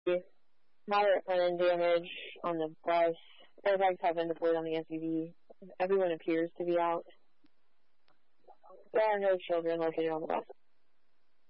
Moderate front end damage on the bus. Airbags have been deployed on the SUV. Everyone appears to be out. There are no children located on the bus.